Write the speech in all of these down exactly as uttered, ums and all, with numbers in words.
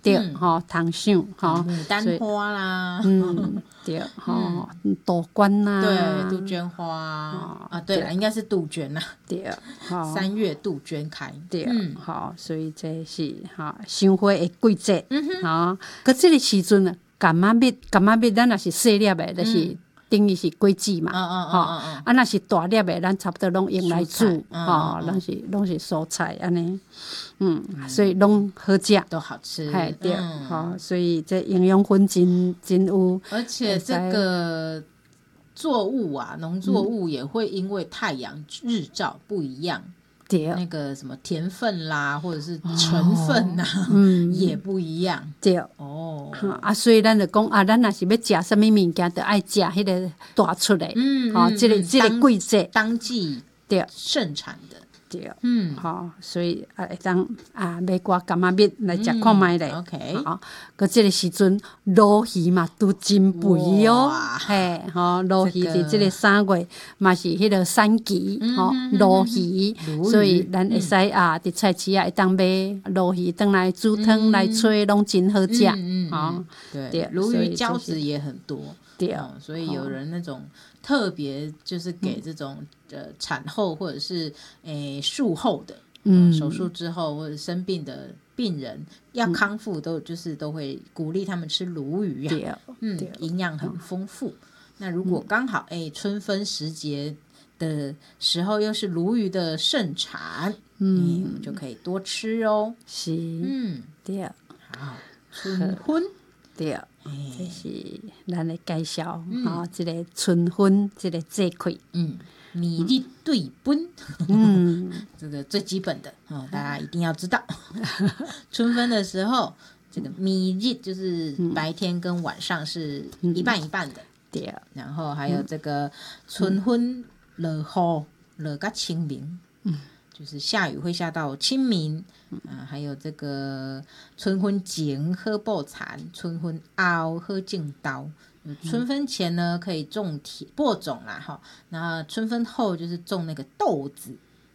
对，吼、嗯，糖杏，吼、 嗯，牡丹花啦， 嗯，对，吼、嗯，杜鹃啦， 对，杜鹃花、哦、啊，对了，应该是杜鹃啦， 对，吼， 三月杜鹃开， 对，嗯，好，所以这是哈赏花的季节，嗯哼，啊，可这个时阵呢，柑仔蜜，柑仔蜜咱若是细粒的，就是。嗯等于是果子嘛， 嗯嗯嗯嗯嗯， 啊，若是大粒的，咱差不多拢用来煮，吼、 嗯， 拢、嗯、是拢是蔬菜安尼，嗯，所以拢好食， 都好吃， 嘿，对，好、嗯，所以这营养分真真有， 而且这个作物啊，农作物也会因为太阳日照不一样。对，那个什么甜分啦，或者是成分啦、啊哦嗯，也不一样。 对，哦，啊，所以咱就讲啊，咱若是要食什么物件，就爱食迄个大出来，嗯，哦，这个这个季节当季对盛产的， 对，嗯，好、哦，所以啊，会当啊买寡柑仔蜜来食看卖咧、嗯、，OK， 好，佮这个时阵鲈鱼嘛都真肥哦，嘿，吼，鲈鱼伫这个三月嘛是迄个产期，吼、嗯，鲈鱼，所以咱会使、嗯、啊，伫菜市啊会当买鲈鱼回来煮汤、嗯、来吹，拢真好食， 嗯嗯，哦、对，鲈鱼胶质也很多，对、哦，所以有人那种。特别就是给这种、嗯、呃产后或者是诶术后的，嗯，手术之后或者生病的病人要康复都、嗯、就是都会鼓励他们吃鲈鱼啊，嗯，营养很丰富。嗯、那如果刚好诶春分时节的时候又是鲈鱼的盛产，嗯，我们就可以多吃哦。 是，嗯，对， 好，春分。 对，这是咱的介绍，吼、嗯哦，这个春分这个节气，嗯， 米日对分，嗯，这个最基本的哦，大家一定要知道。春分的时候，这个米日就是白天跟晚上是一半一半的，对、嗯，然后还有这个春分落雨落到清明，嗯。就是下雨会下到清明，啊，还有这个春分前喝爆蚕，春分后喝净刀。春分前呢可以种田播种啦，哈，然后春分后就是种那个豆子，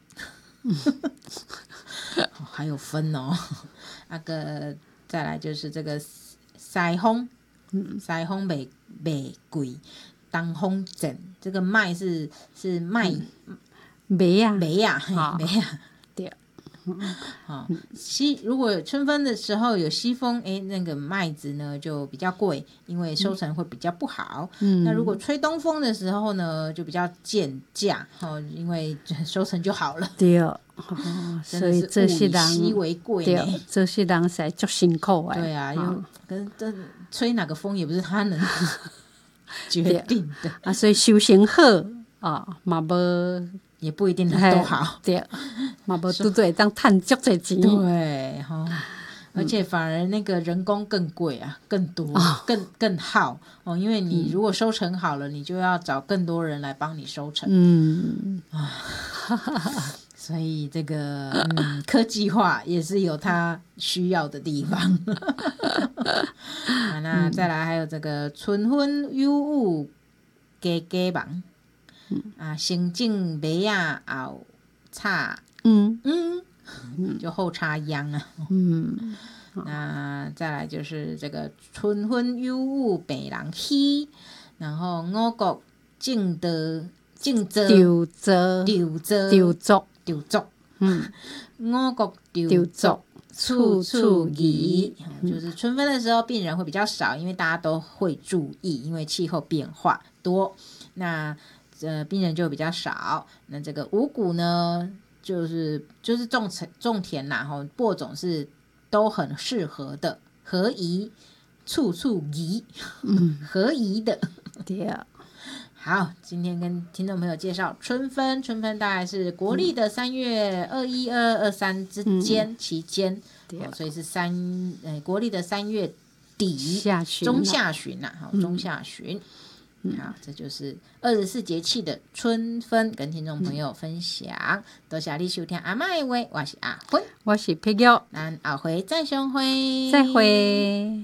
哦、还有分哦。那个再来就是这个塞风，塞风袂袂贵，东风正，这个麦是是麦。嗯梅呀， 梅呀，梅呀，对，好、嗯，西如果春分的时候有西风，哎，那个麦子呢就比较贵，因为收成会比较不好。嗯，那如果吹东风的时候呢，就比较贱价，哦，因为收成就好了。 对，哦，所以这些人物以稀为贵呢， 对，这些人实在足辛苦哎。 对啊，因为跟这吹哪个风也不是他能决定的啊，所以修行好啊，嘛无。 也不一定都好， 对，嘛无拄对当赚足侪钱， 对哈、哦，而且反而那个人工更贵啊，更多，哦、更更耗哦，因为你如果收成好了，嗯、你就要找更多人来帮你收成，嗯啊，所以这个、嗯、科技化也是有它需要的地方。啊，那再来还有这个春分有雾加加忙。嗯、啊，先种麦啊，后插，嗯嗯，就后插秧啊，嗯，那再来就是这个春分有雨白人喜，然后五谷种的种泽丢泽丢泽丢作丢作，嗯，五谷丢作处处宜，就是春分的时候病人会比较少，因为大家都会注意，因为气候变化多，那。呃，病人就比较少。那这个五谷呢，就是就是种种田啦，哈，播种是都很适合的，合宜，处处宜，嗯，合宜的。 对。 好，今天跟听众朋友介绍春分，春分大概是国历的三月二一、二二、二三之间、嗯、期间，对、哦，所以是三呃国历的三月底下旬中下旬呐、啊，好、嗯，中下旬。好，这就是二十四节气的春分，跟听众朋友分享。嗯、多谢你收听阿嬷的话，我是阿辉， 我是佩玉， 咱后回再相会， 再会。